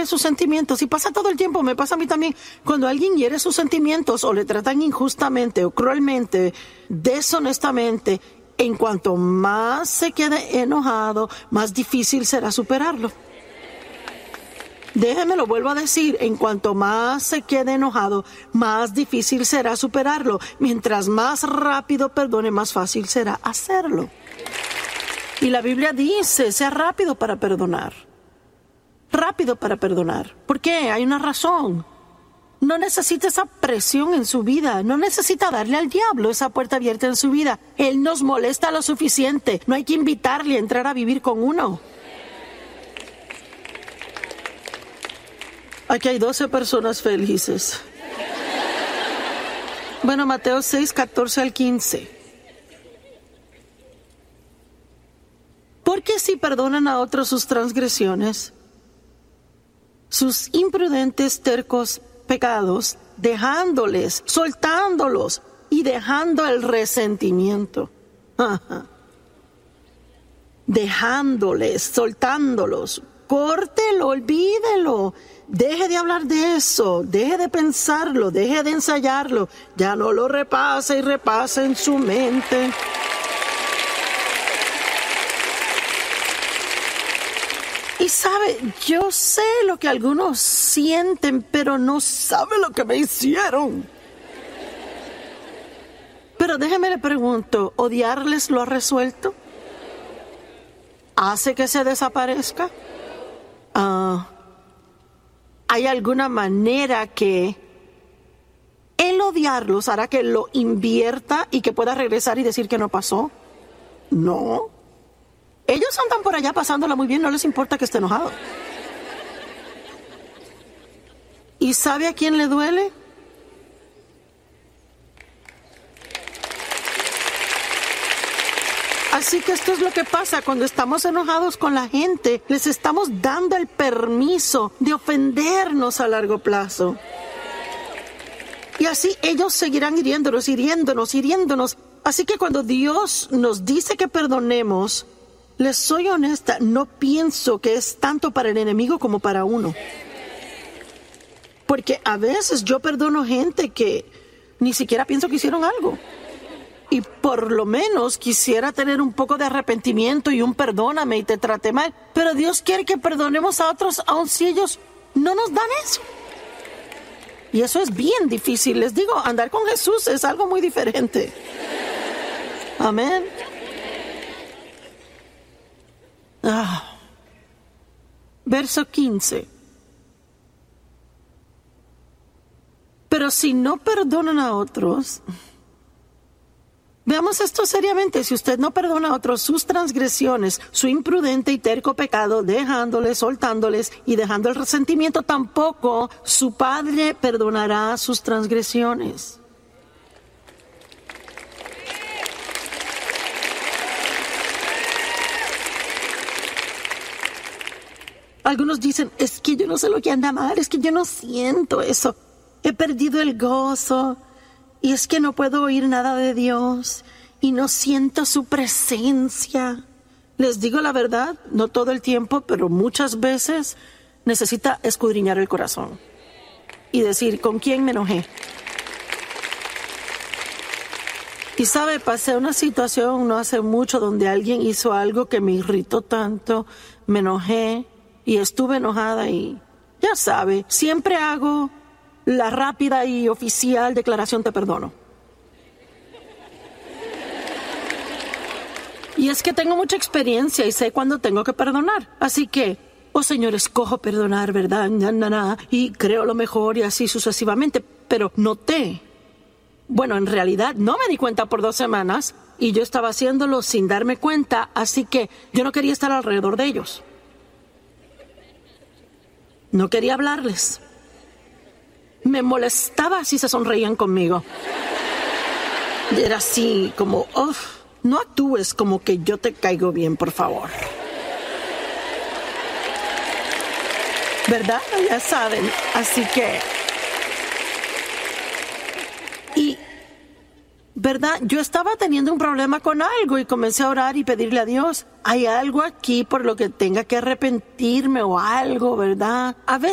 hiere sus sentimientos, y pasa todo el tiempo, me pasa a mí también, cuando alguien hiere sus sentimientos o le tratan injustamente o cruelmente, deshonestamente, en cuanto más se quede enojado, más difícil será superarlo. Déjeme, lo vuelvo a decir, en cuanto más se quede enojado, más difícil será superarlo. Mientras más rápido perdone, más fácil será hacerlo. Y la Biblia dice, sea rápido para perdonar. Rápido para perdonar. ¿Por qué? Hay una razón. No necesita esa presión en su vida. No necesita darle al diablo esa puerta abierta en su vida. Él nos molesta lo suficiente. No hay que invitarle a entrar a vivir con uno. Aquí hay 12 personas felices. Bueno, Mateo 6, 14 al 15. Porque si perdonan a otros sus transgresiones, sus imprudentes, tercos pecados, dejándoles, soltándolos y dejando el resentimiento. Dejándoles, soltándolos. Córtelo, olvídelo. Deje de hablar de eso, deje de pensarlo, deje de ensayarlo. Ya no lo repasa y repasa en su mente. Y sabe, yo sé lo que algunos sienten, pero no sabe lo que me hicieron. Pero déjeme le pregunto, ¿odiarles lo ha resuelto? ¿Hace que se desaparezca? ¿Hay alguna manera que el odiarlos hará que lo invierta y que pueda regresar y decir que no pasó? No. Ellos andan por allá pasándola muy bien, no les importa que esté enojado. ¿Y sabe a quién le duele? Así que esto es lo que pasa cuando estamos enojados con la gente. Les estamos dando el permiso de ofendernos a largo plazo. Y así ellos seguirán hiriéndonos. Así que cuando Dios nos dice que perdonemos, les soy honesta, no pienso que es tanto para el enemigo como para uno. Porque a veces yo perdono gente que ni siquiera pienso que hicieron algo. Y por lo menos quisiera tener un poco de arrepentimiento y un perdóname y te traté mal. Pero Dios quiere que perdonemos a otros, aun si ellos no nos dan eso. Y eso es bien difícil. Les digo, andar con Jesús es algo muy diferente. Amén. Verso 15. Pero si no perdonan a otros... Veamos esto seriamente. Si usted no perdona a otros sus transgresiones, su imprudente y terco pecado, dejándoles, soltándoles y dejando el resentimiento, tampoco su Padre perdonará sus transgresiones. Algunos dicen, es que yo no sé lo que anda mal, es que yo no siento eso. He perdido el gozo. Y es que no puedo oír nada de Dios y no siento su presencia. Les digo la verdad, no todo el tiempo, pero muchas veces necesita escudriñar el corazón y decir, ¿con quién me enojé? Y sabe, pasé una situación no hace mucho donde alguien hizo algo que me irritó tanto, me enojé y estuve enojada y ya sabe, siempre hago la rápida y oficial declaración te perdono. Y es que tengo mucha experiencia y sé cuándo tengo que perdonar. Así que, oh Señor, escojo perdonar, ¿verdad? Y creo lo mejor y así sucesivamente. Pero noté, bueno, en realidad no me di cuenta por 2 semanas y yo estaba haciéndolo sin darme cuenta, así que yo no quería estar alrededor de ellos. No quería hablarles. Me molestaba si se sonreían conmigo. Era así como, no actúes como que yo te caigo bien, por favor. ¿Verdad? Ya saben. Así que... Y... ¿verdad? Yo estaba teniendo un problema con algo y comencé a orar y pedirle a Dios, hay algo aquí por lo que tenga que arrepentirme o algo, ¿verdad? A veces